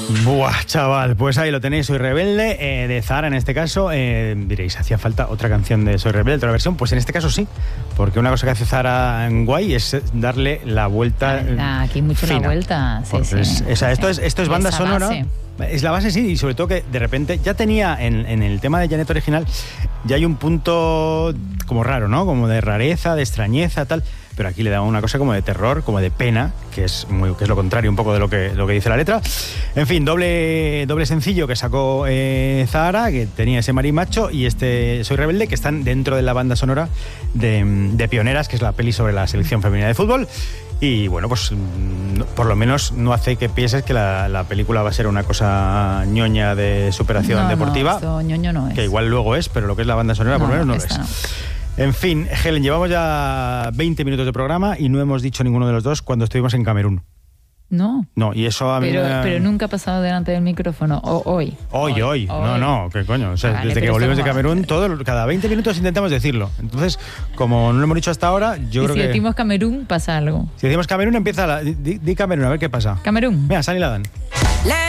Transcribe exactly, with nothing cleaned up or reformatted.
Buah, chaval, pues ahí lo tenéis, Soy Rebelde, eh, de Zahara en este caso. Eh, diréis, ¿hacía falta otra canción de Soy Rebelde, otra versión? Pues en este caso sí, porque una cosa que hace Zahara en guay es darle la vuelta. Ah, aquí mucho fina. la vuelta, sí, sí. Es, o sea, esto es, esto es banda Esa sonora. base. Es la base, sí, y sobre todo que de repente ya tenía en, en el tema de Janet original, ya hay un punto como raro, ¿no? Como de rareza, de extrañeza, tal. Pero aquí le da una cosa como de terror, como de pena, que es muy, que es lo contrario un poco de lo que, lo que dice la letra. En fin, doble, doble sencillo que sacó eh, Zahara, que tenía ese marimacho, y este Soy Rebelde, que están dentro de la banda sonora de, de Pioneras, que es la peli sobre la selección femenina de fútbol. Y bueno, pues por lo menos no hace que pienses que la, la película va a ser una cosa ñoña de superación no, deportiva. No, esto ñoño no es. Que igual luego es, pero lo que es la banda sonora no, por lo menos no lo es. No. En fin, Helen, llevamos ya veinte minutos de programa y no hemos dicho ninguno de los dos cuando estuvimos en Camerún. No. No, y eso a mí pero, me... pero nunca ha pasado delante del micrófono. O, hoy. Hoy, hoy. hoy. No, no, ¿qué coño? O sea, vale, desde que volvimos de Camerún, todo, cada veinte minutos intentamos decirlo. Entonces, como no lo hemos dicho hasta ahora, yo y creo si que... si decimos Camerún, pasa algo. Si decimos Camerún, empieza la... Di, di Camerún, a ver qué pasa. Camerún. Mira, Sani la dan.